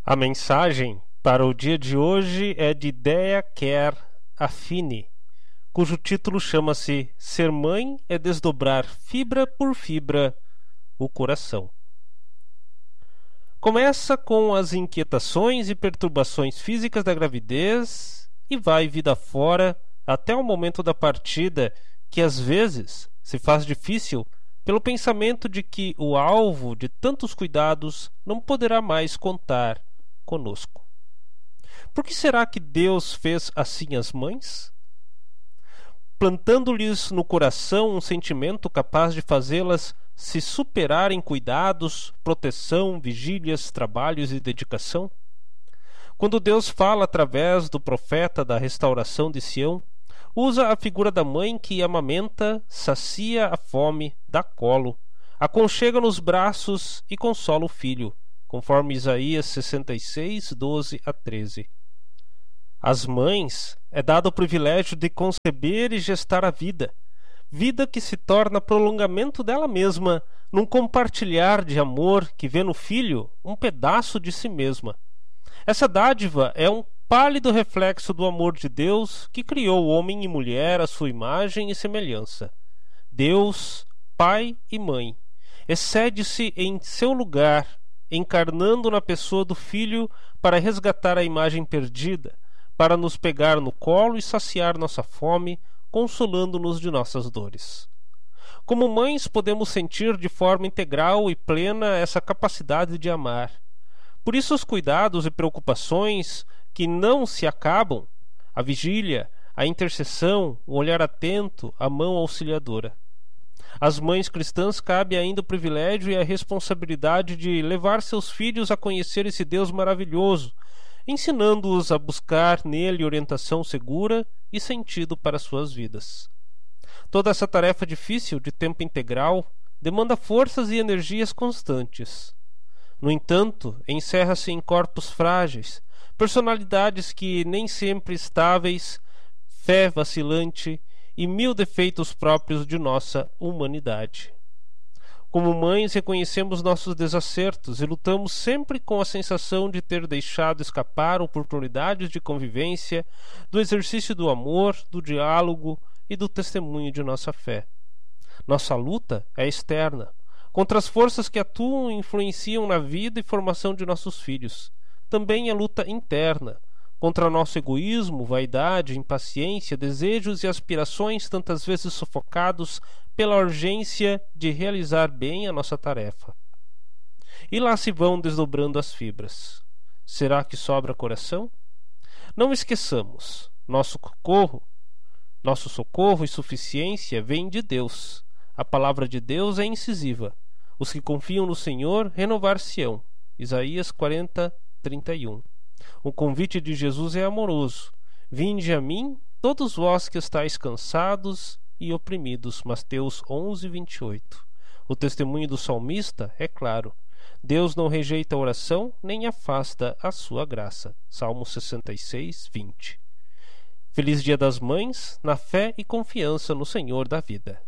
A mensagem para o dia de hoje é de Dea Kerr Affini, cujo título chama-se Ser Mãe é Desdobrar Fibra por Fibra o Coração. Começa com as inquietações e perturbações físicas da gravidez e vai vida fora até o momento da partida, que às vezes se faz difícil pelo pensamento de que o alvo de tantos cuidados não poderá mais contar conosco. Por que será que Deus fez assim as mães? Plantando-lhes no coração um sentimento capaz de fazê-las se superar em cuidados, proteção, vigílias, trabalhos e dedicação? Quando Deus fala através do profeta da restauração de Sião, usa a figura da mãe que amamenta, sacia a fome, dá colo, aconchega nos braços e consola o filho, conforme Isaías 66, 12 a 13. Às mães é dado o privilégio de conceber e gestar a vida, vida que se torna prolongamento dela mesma, num compartilhar de amor que vê no filho um pedaço de si mesma. Essa dádiva é um pálido reflexo do amor de Deus que criou homem e mulher à sua imagem e semelhança. Deus, pai e mãe, excede-se em seu lugar, encarnando na pessoa do filho para resgatar a imagem perdida, para nos pegar no colo e saciar nossa fome, consolando-nos de nossas dores. Como mães, podemos sentir de forma integral e plena essa capacidade de amar. Por isso, os cuidados e preocupações que não se acabam, a vigília, a intercessão, o olhar atento, a mão auxiliadora. Às mães cristãs cabe ainda o privilégio e a responsabilidade de levar seus filhos a conhecer esse Deus maravilhoso, ensinando-os a buscar nele orientação segura e sentido para suas vidas. Toda essa tarefa difícil de tempo integral demanda forças e energias constantes. No entanto, encerra-se em corpos frágeis, personalidades que nem sempre estáveis, fé vacilante e mil defeitos próprios de nossa humanidade. Como mães, reconhecemos nossos desacertos e lutamos sempre com a sensação de ter deixado escapar oportunidades de convivência, do exercício do amor, do diálogo e do testemunho de nossa fé. Nossa luta é externa, contra as forças que atuam e influenciam na vida e formação de nossos filhos. Também é luta interna, contra nosso egoísmo, vaidade, impaciência, desejos e aspirações tantas vezes sufocados pela urgência de realizar bem a nossa tarefa. E lá se vão desdobrando as fibras. Será que sobra coração? Não esqueçamos, nosso socorro e suficiência vêm de Deus. A palavra de Deus é incisiva. Os que confiam no Senhor renovar-se-ão. Isaías 40, 31. O convite de Jesus é amoroso. Vinde a mim, todos vós que estáis cansados e oprimidos. Mateus 11, 28. O testemunho do salmista é claro. Deus não rejeita a oração, nem afasta a sua graça. Salmo 66, 20. Feliz Dia das Mães, na fé e confiança no Senhor da vida.